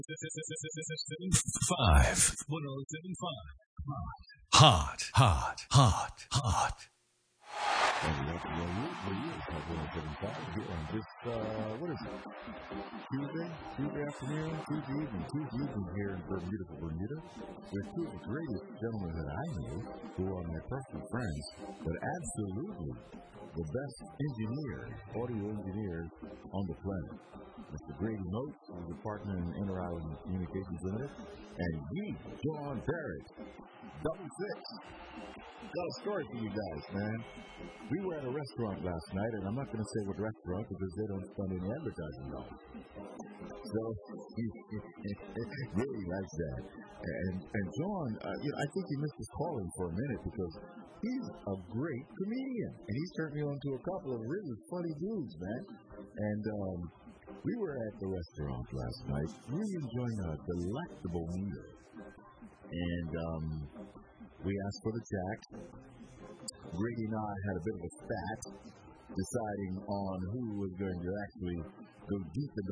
1075. 1075. Hot, hot, hot, hot. Here on this, what is it? Tuesday afternoon, Tuesday evening here in Bermuda, with two of the greatest gentlemen that I know, who are my personal friends, but absolutely the best audio engineers on the planet. Mr. Grady Moats, who's a partner in Inter Island Communications Limited, and John Barrett, Double Six. Got a story for you guys, man. We were at a restaurant last night, and I'm not going to say what restaurant because they don't fund any advertising dollars. So, really likes that. And John, I think he missed his calling for a minute because he's a great comedian. And he's turned me on to a couple of really funny dudes, man. And we were at the restaurant last night, really enjoying a delectable meal. And we asked for the jack. Grady and I had a bit of a spat deciding on who was going to actually go deep into